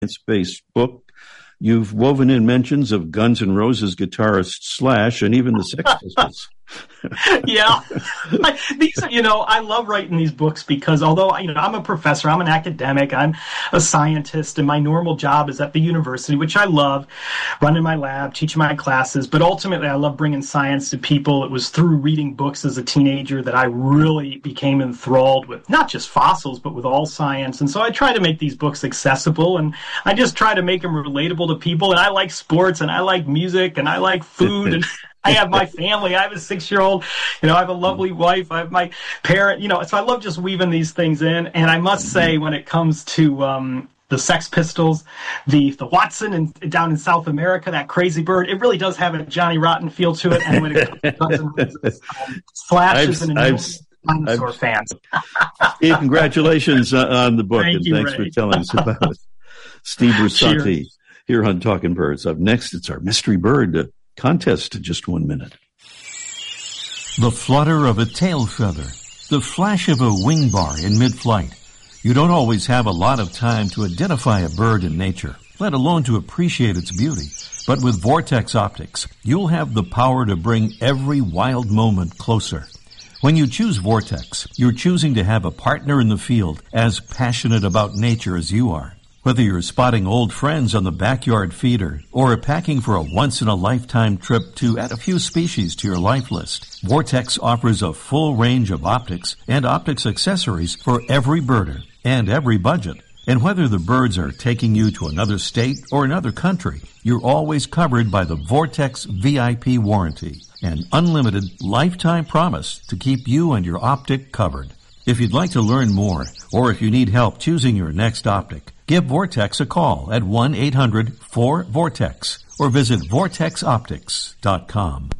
science-based book. You've woven in mentions of Guns N' Roses guitarist Slash and even the Sex Pistols. Yeah. I love writing these books because although, I'm a professor, I'm an academic, I'm a scientist, and my normal job is at the university, which I love, running my lab, teaching my classes, but ultimately I love bringing science to people. It was through reading books as a teenager that I really became enthralled with not just fossils, but with all science. And so I try to make these books accessible, and I just try to make them relatable to people. And I like sports, and I like music, and I like food, and I have my family. I have a 6-year-old. I have a lovely wife. I have my parent. So I love just weaving these things in. And I must say, when it comes to the Sex Pistols, the Watson down in South America, that crazy bird, it really does have a Johnny Rotten feel to it. And when it comes to Guns N' Roses, Slash is an enormous dinosaur fan. Steve, congratulations on the book, Thanks for telling us about it. Steve Brusatte here on Talking Birds. Up next, it's our Mystery Bird contest in just 1 minute. The flutter of a tail feather, the flash of a wing bar in mid-flight. You don't always have a lot of time to identify a bird in nature, let alone to appreciate its beauty. But with Vortex Optics, you'll have the power to bring every wild moment closer. When you choose Vortex, you're choosing to have a partner in the field as passionate about nature as you are. Whether you're spotting old friends on the backyard feeder or packing for a once-in-a-lifetime trip to add a few species to your life list, Vortex offers a full range of optics and optics accessories for every birder and every budget. And whether the birds are taking you to another state or another country, you're always covered by the Vortex VIP warranty, an unlimited lifetime promise to keep you and your optic covered. If you'd like to learn more, or if you need help choosing your next optic, give Vortex a call at 1-800-4VORTEX or visit vortexoptics.com.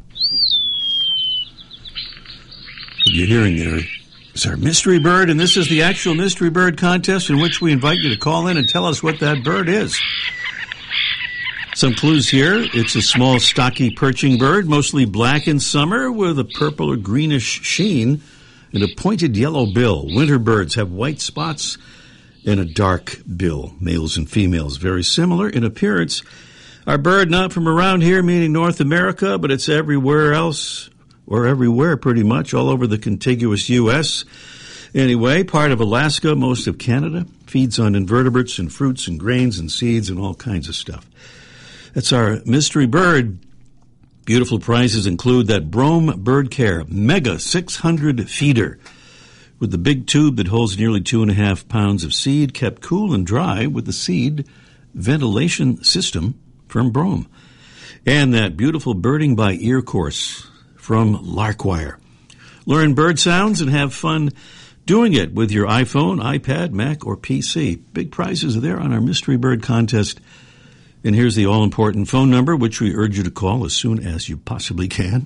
What you're hearing there is our Mystery Bird, and this is the actual Mystery Bird contest in which we invite you to call in and tell us what that bird is. Some clues here. It's a small, stocky perching bird, mostly black in summer with a purple or greenish sheen and a pointed yellow bill. Winter birds have white spots and a dark bill. Males and females very similar in appearance. Our bird not from around here, meaning North America, but it's everywhere else, or everywhere pretty much, all over the contiguous U.S. Anyway, part of Alaska, most of Canada, feeds on invertebrates and fruits and grains and seeds and all kinds of stuff. That's our Mystery Bird. Beautiful prizes include that Brome Bird Care Mega 600 feeder with the big tube that holds nearly 2.5 pounds of seed, kept cool and dry with the seed ventilation system from Brome. And that beautiful Birding by Ear course from Larkwire. Learn bird sounds and have fun doing it with your iPhone, iPad, Mac, or PC. Big prizes are there on our Mystery Bird contest. And here's the all-important phone number, which we urge you to call as soon as you possibly can.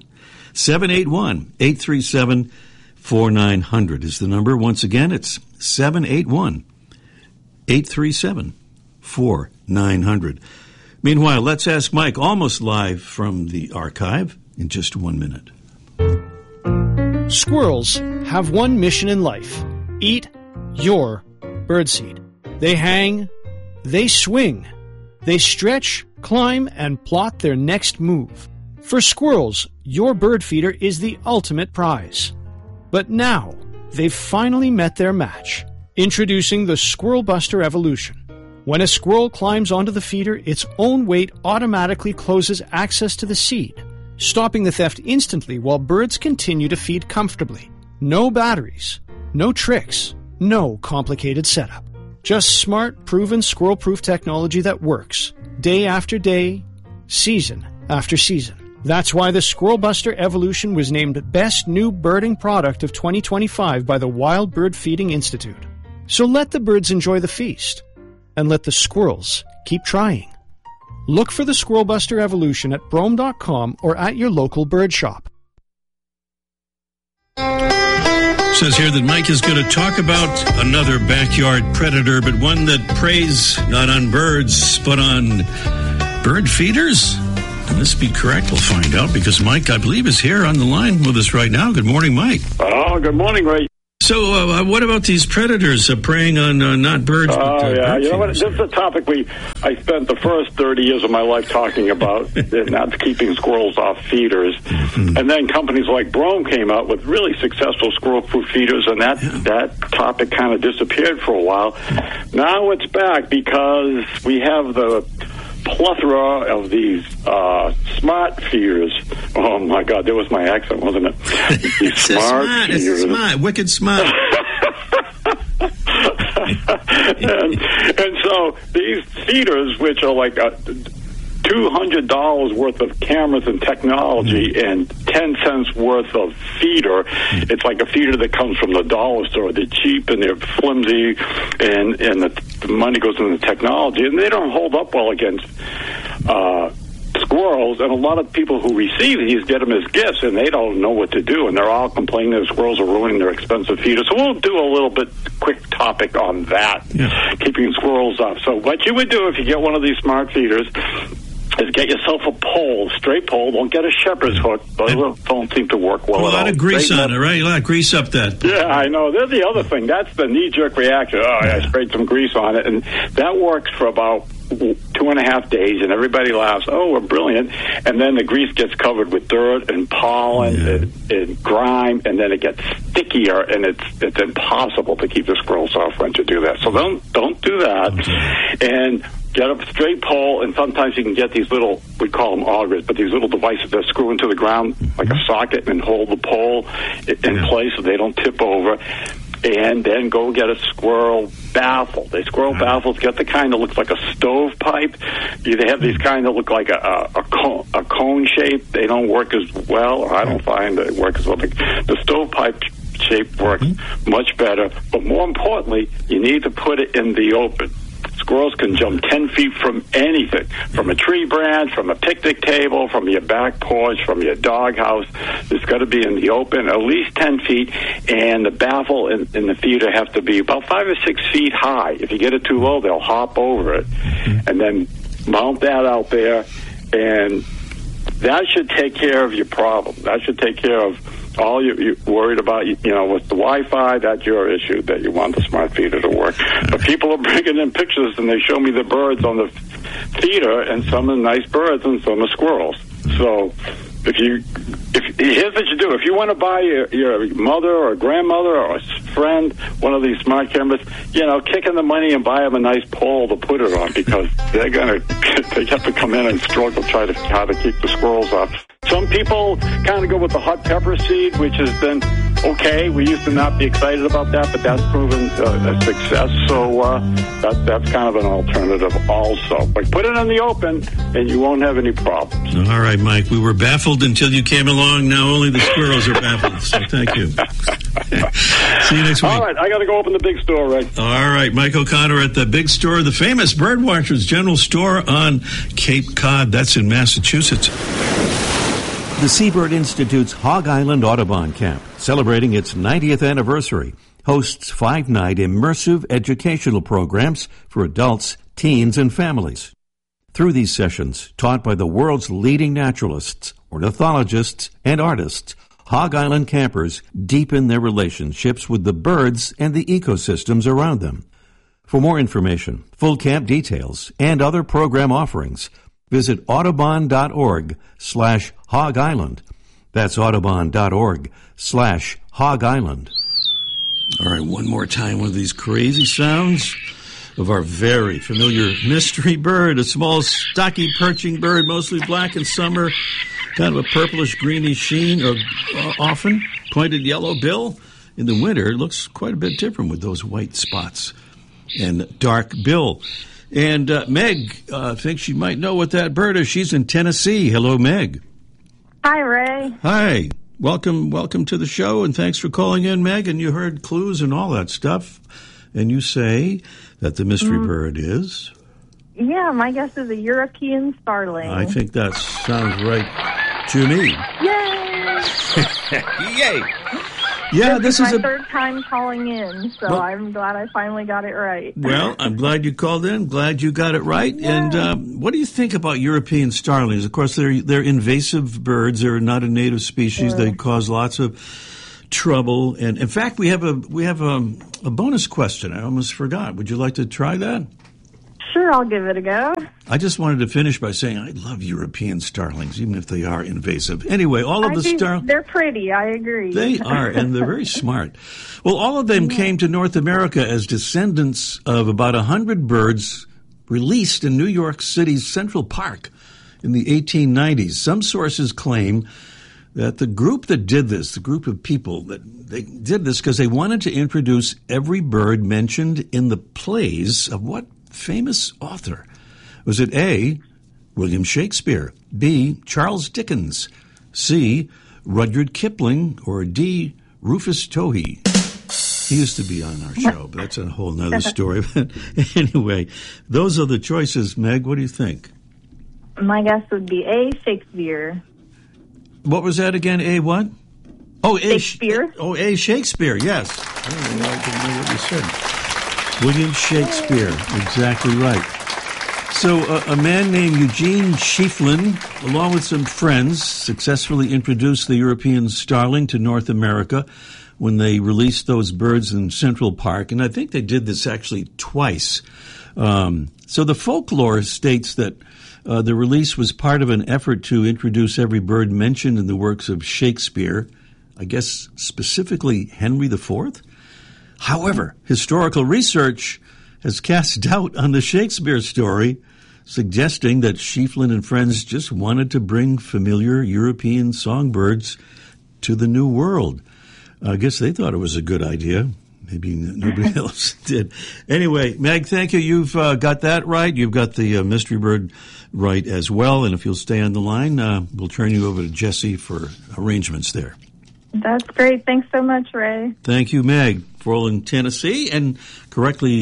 781-837-4900 is the number. Once again, it's 781-837-4900. Meanwhile, let's ask Mike, almost live from the archive, in just 1 minute. Squirrels have one mission in life: eat your birdseed. They hang, they swing, they stretch, climb, and plot their next move. For squirrels, your bird feeder is the ultimate prize. But now, they've finally met their match. Introducing the Squirrel Buster Evolution. When a squirrel climbs onto the feeder, its own weight automatically closes access to the seed, stopping the theft instantly while birds continue to feed comfortably. No batteries, no tricks, no complicated setup. Just smart, proven squirrel-proof technology that works, day after day, season after season. That's why the Squirrel Buster Evolution was named Best New Birding Product of 2025 by the Wild Bird Feeding Institute. So let the birds enjoy the feast, and let the squirrels keep trying. Look for the Squirrel Buster Evolution at Brome.com or at your local bird shop. Says here that Mike is going to talk about another backyard predator, but one that preys not on birds, but on bird feeders. Can this be correct? We'll find out, because Mike, I believe, is here on the line with us right now. Good morning, Mike. Oh, good morning, Ray. So what about these predators preying on not birds? Oh, but, yeah. bird You know what? feeders? This is a topic I spent the first 30 years of my life talking about, and that's keeping squirrels off feeders. Mm-hmm. And then companies like Brome came out with really successful squirrel-proof feeders, and that topic kind of disappeared for a while. Now it's back because we have the plethora of these smart feeders. Oh my God, that was my accent, wasn't it? These smart feeders. It's smart, wicked smart. and so these feeders, which are like $200 worth of cameras and technology and 10 cents worth of feeder. It's like a feeder that comes from the dollar store. They're cheap and they're flimsy, and the money goes into the technology, and they don't hold up well against squirrels. And a lot of people who receive these get them as gifts, and they don't know what to do, and they're all complaining that squirrels are ruining their expensive feeders. So we'll do a little bit quick topic on that, keeping squirrels off. So what you would do if you get one of these smart feeders is get yourself a pole, straight pole. Don't get a shepherd's hook. Those don't seem to work well at all. A lot of grease on it, right? A lot of grease up that. Yeah, I know. There's the other thing. That's the knee-jerk reaction. Oh, I sprayed some grease on it. And that works for about 2.5 days, and everybody laughs, oh, we're brilliant. And then the grease gets covered with dirt and pollen and grime, and then it gets stickier, and it's impossible to keep the squirrels off when to do that. So don't do that. And get a straight pole, and sometimes you can get these little, we call them augers, but these little devices that screw into the ground like a socket and hold the pole in place so they don't tip over. And then go get a squirrel baffle. They squirrel baffles, get the kind that looks like a stovepipe. They have these kind that look like a cone shape. They don't work as well, or I don't find they work as well. The stovepipe shape works much better. But more importantly, you need to put it in the open. Squirrels can jump 10 feet from anything, from a tree branch, from a picnic table, from your back porch, from your doghouse. It's got to be in the open, at least 10 feet, and the baffle in the feeder have to be about 5 or 6 feet high. If you get it too low, they'll hop over it. And then mount that out there, and that should take care of your problem. That should take care of all you're worried about, with the Wi-Fi. That's your issue, that you want the smart feeder to work. But people are bringing in pictures, and they show me the birds on the feeder, and some are nice birds and some are squirrels. So here's what you do. If you want to buy your mother or grandmother or a friend one of these smart cameras, kick in the money and buy them a nice pole to put it on, because they have to come in and struggle how to keep the squirrels off. Some people kind of go with the hot pepper seed, which has been okay. We used to not be excited about that, but that's proven a success. So that's kind of an alternative also. But put it in the open, and you won't have any problems. All right, Mike. We were baffled until you came along. Now only the squirrels are baffled. So thank you. See you next week. All right. I got to go open the big store, Ray. All right. Mike O'Connor at the big store, the famous Birdwatchers General Store on Cape Cod. That's in Massachusetts. The Seabird Institute's Hog Island Audubon Camp, celebrating its 90th anniversary, hosts 5-night immersive educational programs for adults, teens, and families. Through these sessions, taught by the world's leading naturalists, ornithologists, and artists, Hog Island campers deepen their relationships with the birds and the ecosystems around them. For more information, full camp details, and other program offerings, visit audubon.org/Hog Island. That's audubon.org/Hog Island. All right, one more time, one of these crazy sounds of our very familiar mystery bird, a small, stocky perching bird, mostly black in summer, kind of a purplish, greenish sheen, or often pointed yellow bill. In the winter, it looks quite a bit different with those white spots and dark bill. And Meg thinks she might know what that bird is. She's in Tennessee. Hello, Meg. Hi, Ray. Hi. Welcome to the show, and thanks for calling in, Meg. And you heard clues and all that stuff. And you say that the mystery bird is? Yeah, my guess is a European starling. I think that sounds right to me. Yay! Yay! Yeah, this is my third time calling in, so I'm glad I finally got it right. Well, I'm glad you called in. Glad you got it right. Yeah. And what do you think about European starlings? Of course, they're invasive birds. They're not a native species. Sure. They cause lots of trouble. And in fact, we have a bonus question. I almost forgot. Would you like to try that? Sure, I'll give it a go. I just wanted to finish by saying I love European starlings, even if they are invasive. Anyway, all of the starlings... They're pretty, I agree. They are, and they're very smart. Well, all of them came to North America as descendants of about 100 birds released in New York City's Central Park in the 1890s. Some sources claim that the group that did this, the group of people, that they did this because they wanted to introduce every bird mentioned in the plays of what famous author? Was it A, William Shakespeare, B, Charles Dickens, C, Rudyard Kipling, or D, Rufus Towhee? He used to be on our show, but that's a whole nother story. But anyway, those are the choices. Meg, what do you think? My guess would be A, Shakespeare. What was that again? A what? Oh, Shakespeare. A, Shakespeare, yes. I don't know what you said. William Shakespeare, exactly right. So a man named Eugene Schieffelin, along with some friends, successfully introduced the European starling to North America when they released those birds in Central Park. And I think they did this actually twice. So the folklore states that the release was part of an effort to introduce every bird mentioned in the works of Shakespeare, I guess specifically Henry IV. However, historical research has cast doubt on the Shakespeare story, suggesting that Schieffelin and friends just wanted to bring familiar European songbirds to the New World. I guess they thought it was a good idea. Maybe nobody else did. Anyway, Meg, thank you. You've got that right. You've got the mystery bird right as well. And if you'll stay on the line, we'll turn you over to Jesse for arrangements there. That's great. Thanks so much, Ray. Thank you, Meg, for all in Tennessee and correctly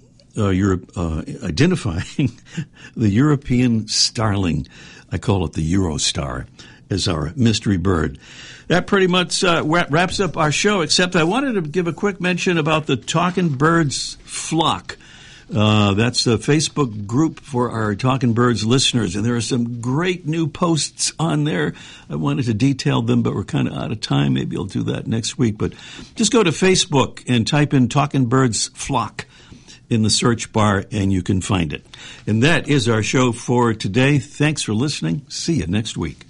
identifying the European starling. I call it the Eurostar as our mystery bird. That pretty much wraps up our show, except I wanted to give a quick mention about the Talking Birds Flock. That's a Facebook group for our Talking Birds listeners, and there are some great new posts on there. I wanted to detail them, but we're kind of out of time. Maybe I'll do that next week. But just go to Facebook and type in Talking Birds Flock in the search bar, and you can find it. And that is our show for today. Thanks for listening. See you next week.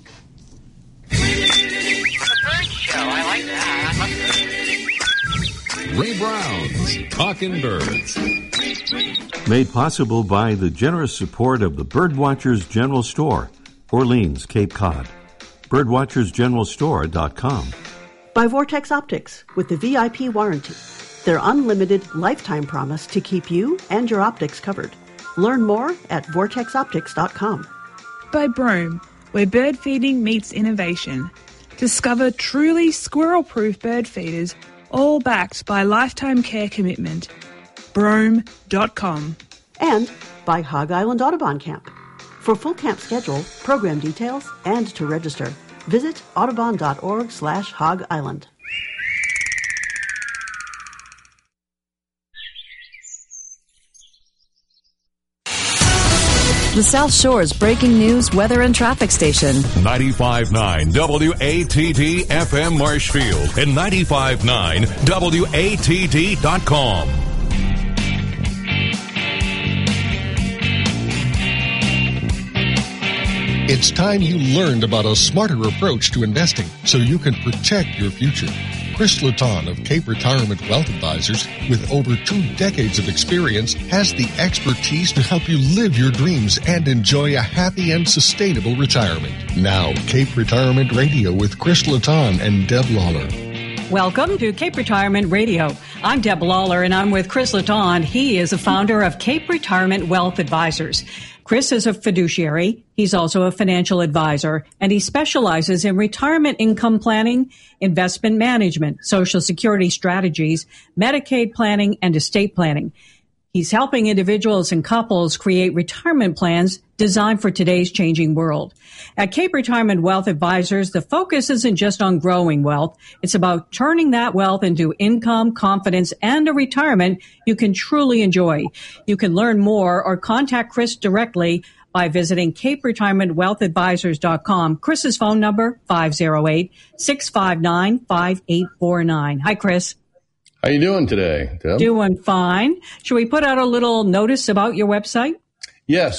Ray Brown's Talking Birds. Made possible by the generous support of the Birdwatchers General Store, Orleans, Cape Cod. Birdwatchersgeneralstore.com. By Vortex Optics with the VIP warranty. Their unlimited lifetime promise to keep you and your optics covered. Learn more at vortexoptics.com. By Broome, where bird feeding meets innovation. Discover truly squirrel-proof bird feeders, all backed by lifetime care commitment. Broome.com. And by Hog Island Audubon Camp. For full camp schedule, program details, and to register, visit audubon.org/Hog Island. The South Shore's breaking news, weather, and traffic station. 95.9 WATD FM Marshfield and 95.9 WATD.com. It's time you learned about a smarter approach to investing so you can protect your future. Chris Luton of Cape Retirement Wealth Advisors, with over 2 decades of experience, has the expertise to help you live your dreams and enjoy a happy and sustainable retirement. Now, Cape Retirement Radio with Chris Luton and Deb Lawler. Welcome to Cape Retirement Radio. I'm Deb Lawler, and I'm with Chris Luton. He is a founder of Cape Retirement Wealth Advisors. Chris is a fiduciary. He's also a financial advisor, and he specializes in retirement income planning, investment management, Social Security strategies, Medicaid planning, and estate planning. He's helping individuals and couples create retirement plans designed for today's changing world. At Cape Retirement Wealth Advisors, the focus isn't just on growing wealth. It's about turning that wealth into income, confidence, and a retirement you can truly enjoy. You can learn more or contact Chris directly by visiting CapeRetirementWealthAdvisors.com. Chris's phone number, 508-659-5849. Hi, Chris. How you doing today, Deb? Doing fine. Should we put out a little notice about your website? Yes.